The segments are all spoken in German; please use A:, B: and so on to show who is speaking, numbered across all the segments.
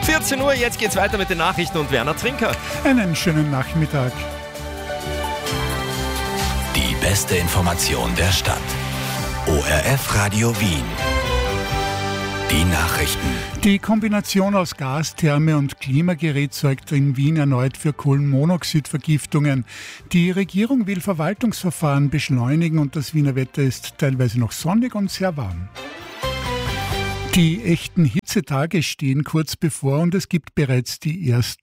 A: 14 Uhr, jetzt geht's weiter mit den Nachrichten und Werner Trinker.
B: Einen schönen Nachmittag.
C: Die beste Information der Stadt. ORF Radio Wien. Die Nachrichten.
B: Die Kombination aus Gastherme und Klimagerät sorgt in Wien erneut für Kohlenmonoxidvergiftungen. Die Regierung will Verwaltungsverfahren beschleunigen und das Wiener Wetter ist teilweise noch sonnig und sehr warm. Die echten Hitzetage stehen kurz bevor und es gibt bereits den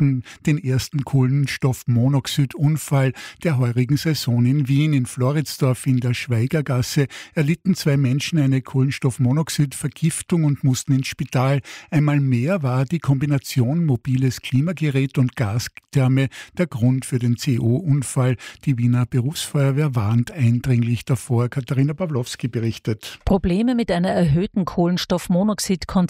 B: ersten Kohlenstoffmonoxidunfall der heurigen Saison in Wien. In Floridsdorf in der Schweigergasse erlitten 2 Menschen eine Kohlenstoffmonoxidvergiftung und mussten ins Spital. Einmal mehr war die Kombination mobiles Klimagerät und Gastherme der Grund für den CO-Unfall. Die Wiener Berufsfeuerwehr warnt eindringlich davor. Katharina Pawlowski berichtet.
D: Probleme mit einer erhöhten Kohlenstoffmonoxidkonzentration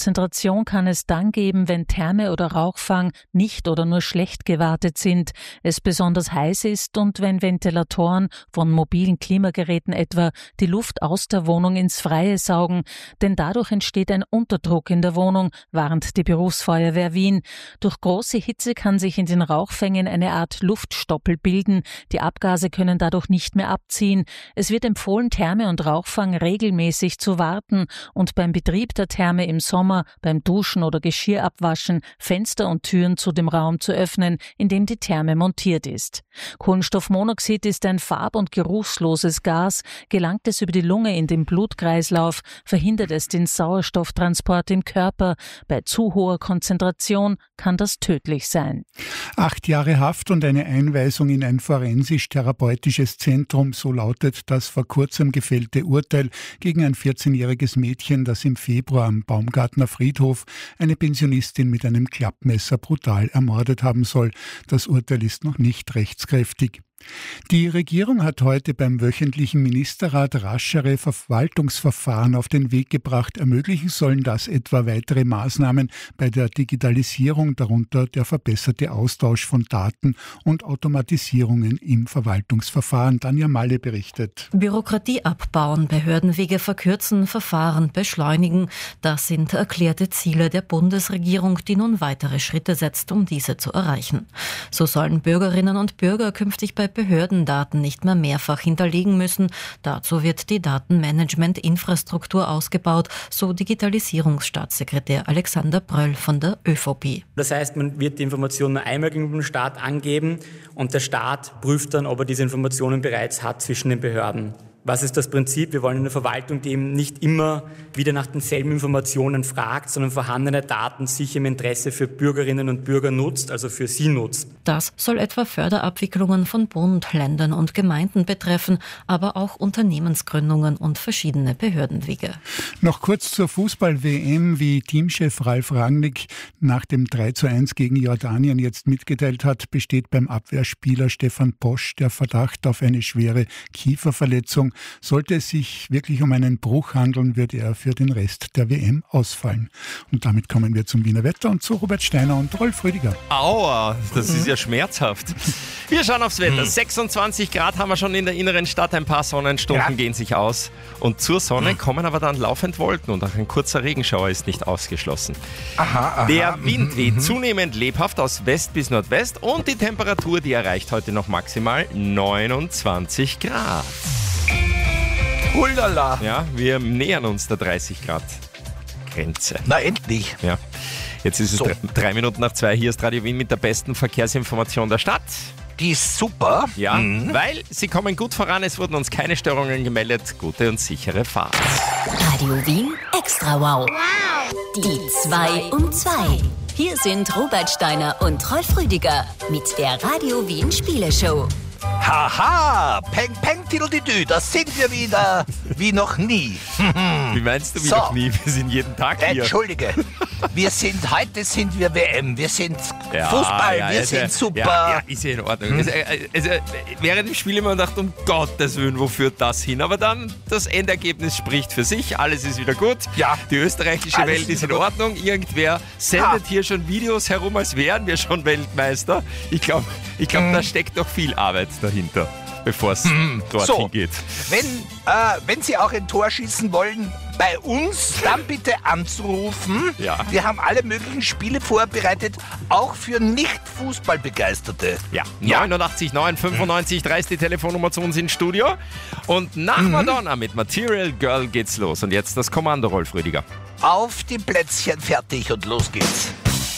D: kann es dann geben, wenn Therme oder Rauchfang nicht oder nur schlecht gewartet sind, es besonders heiß ist und wenn Ventilatoren von mobilen Klimageräten etwa die Luft aus der Wohnung ins Freie saugen, denn dadurch entsteht ein Unterdruck in der Wohnung, warnt die Berufsfeuerwehr Wien. Durch große Hitze kann sich in den Rauchfängen eine Art Luftstoppel bilden, die Abgase können dadurch nicht mehr abziehen. Es wird empfohlen, Therme und Rauchfang regelmäßig zu warten und beim Betrieb der Therme im Sommer, beim Duschen oder Geschirr abwaschen, Fenster und Türen zu dem Raum zu öffnen, in dem die Therme montiert ist. Kohlenstoffmonoxid ist ein farb- und geruchsloses Gas. Gelangt es über die Lunge in den Blutkreislauf, verhindert es den Sauerstofftransport im Körper. Bei zu hoher Konzentration kann das tödlich sein.
B: 8 Jahre Haft und eine Einweisung in ein forensisch-therapeutisches Zentrum, so lautet das vor kurzem gefällte Urteil gegen ein 14-jähriges Mädchen, das im Februar am Baumgartner Friedhof eine Pensionistin mit einem Klappmesser brutal ermordet haben soll. Das Urteil ist noch nicht rechtskräftig. Die Regierung hat heute beim wöchentlichen Ministerrat raschere Verwaltungsverfahren auf den Weg gebracht. Ermöglichen sollen das etwa weitere Maßnahmen bei der Digitalisierung, darunter der verbesserte Austausch von Daten und Automatisierungen im Verwaltungsverfahren. Tanja Malle berichtet.
E: Bürokratie abbauen, Behördenwege verkürzen, Verfahren beschleunigen. Das sind erklärte Ziele der Bundesregierung, die nun weitere Schritte setzt, um diese zu erreichen. So sollen Bürgerinnen und Bürger künftig bei Behördendaten nicht mehr mehrfach hinterlegen müssen. Dazu wird die Datenmanagement-Infrastruktur ausgebaut, so Digitalisierungsstaatssekretär Alexander Bröll von der ÖVP.
F: Das heißt, man wird die Informationen nur einmal gegenüber dem Staat angeben und der Staat prüft dann, ob er diese Informationen bereits hat zwischen den Behörden. Was ist das Prinzip? Wir wollen eine Verwaltung, die eben nicht immer wieder nach denselben Informationen fragt, sondern vorhandene Daten sich im Interesse für Bürgerinnen und Bürger nutzt, also für sie nutzt.
E: Das soll etwa Förderabwicklungen von Bund, Ländern und Gemeinden betreffen, aber auch Unternehmensgründungen und verschiedene Behördenwege.
B: Noch kurz zur Fußball-WM, wie Teamchef Ralf Rangnick nach dem 3:1 gegen Jordanien jetzt mitgeteilt hat, besteht beim Abwehrspieler Stefan Posch der Verdacht auf eine schwere Kieferverletzung. Sollte es sich wirklich um einen Bruch handeln, würde er für den Rest der WM ausfallen. Und damit kommen wir zum Wiener Wetter und zu Robert Steiner und Rolf Rüdiger.
A: Aua, das ist ja schmerzhaft. Wir schauen aufs Wetter. 26 Grad haben wir schon in der inneren Stadt. Ein paar Sonnenstunden gehen sich aus. Und zur Sonne kommen aber dann laufend Wolken und auch ein kurzer Regenschauer ist nicht ausgeschlossen. Der Wind weht zunehmend lebhaft aus West bis Nordwest und die Temperatur, die erreicht heute noch maximal 29 Grad.
G: Hulala.
A: Ja, wir nähern uns der 30 Grad Grenze.
G: Na endlich.
A: Ja. Jetzt ist es 3 Minuten nach 2. Hier ist Radio Wien mit der besten Verkehrsinformation der Stadt.
G: Die ist super.
A: Ja, weil sie kommen gut voran. Es wurden uns keine Störungen gemeldet. Gute und sichere Fahrt.
H: Radio Wien Extra Wow. Die 2 um 2. Hier sind Robert Steiner und Rolf Rüdiger mit der Radio Wien Spieleshow.
G: Haha, peng, peng, tideldidü, das sind wir wieder wie noch nie.
A: Wie meinst du wie noch nie? Wir sind jeden Tag hier.
G: Entschuldige, heute sind wir WM, wir sind Fußball, wir sind super.
A: Ja, ist ja in Ordnung. Während dem Spiel immer gedacht, um Gottes Willen, wo führt das hin? Aber dann, das Endergebnis spricht für sich, alles ist wieder gut.
G: Ja.
A: Die österreichische Welt ist in Ordnung. Irgendwer sendet hier schon Videos herum, als wären wir schon Weltmeister. Ich glaube, da steckt noch viel Arbeit dahinter, bevor es dorthin geht.
G: Wenn Sie auch ein Tor schießen wollen, bei uns dann bitte anzurufen.
A: Ja.
G: Wir haben alle möglichen Spiele vorbereitet, auch für Nicht-Fußballbegeisterte.
A: Ja, 89 9 95 3 ist die Telefonnummer zu uns ins Studio. Und nach Madonna mit Material Girl geht's los. Und jetzt das Kommando, Rolf Rüdiger.
G: Auf die Plätzchen, fertig und los geht's.